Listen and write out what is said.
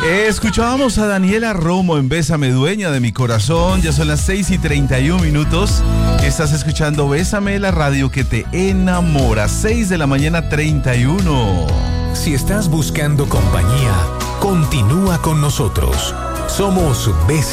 Escuchábamos a Daniela Romo en Bésame, dueña de mi corazón. Ya son las 6:31. Estás escuchando Bésame, la radio que te enamora. 6 de la mañana 31. Si estás buscando compañía, continúa con nosotros. Somos Bésame.